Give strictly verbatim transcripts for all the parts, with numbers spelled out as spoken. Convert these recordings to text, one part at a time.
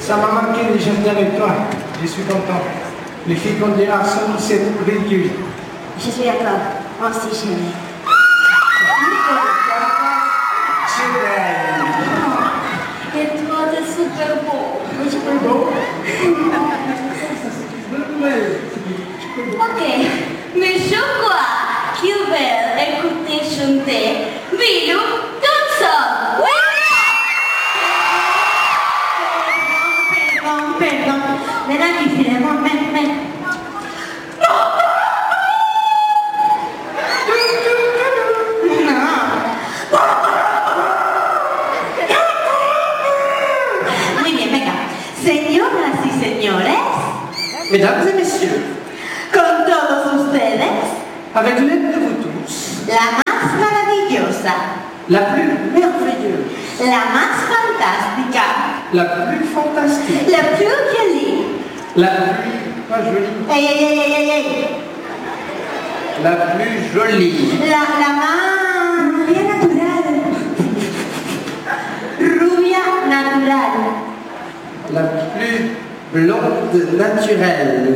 Ça m'a marqué, j'aime bien avec toi. Je suis content. Les filles qu'on dit, ah, ça, c'est ridicule. Je suis d'accord. Moi aussi, j'aime. C'est belle. Et toi, t'es super beau. Super beau. Ok, mais je crois qu'il va écouter chanter Bilou toute seule. Oui! Perdón, perdón. Ven aquí, Filemón, ven, ven. Muy bien, venga. Señoras y señores. Mesdames et messieurs, Con todos ustedes, avec l'aide de vous tous, la más maravillosa, la plus merveilleuse, la más fantástica, la plus fantastique, la plus jolie. la plus... pas jolie, Ey, ey, ey, ey, ey, ey. la plus jolie, La, la más rubia natural. Rubia natural. la plus blonde naturelle.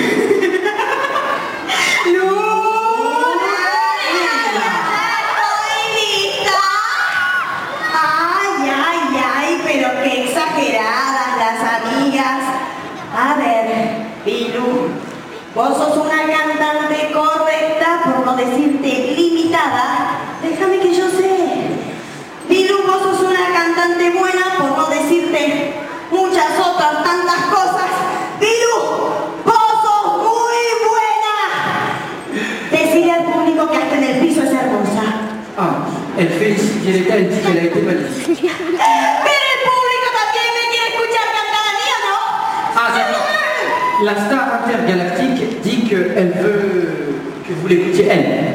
Ay, ay, ay, pero qué exageradas las amigas. A ver, Bilú, vos sos una cantante correcta, por no decirte limitada. Déjame que yo sé. Bilú, vos sos una cantante buena, por no decirte muchas otras tantas cosas. Bilú, vos sos muy buena. Decirle al público que hasta en el piso es hermosa. Ah, elle félicite Violetta, elle dit qu'elle a été magnifique. Pero el público también me quiere escuchar cantar a mí, ¿o no? Ah, d'accord. La star intergalactique dit qu'elle veut que vous l'écoutiez elle.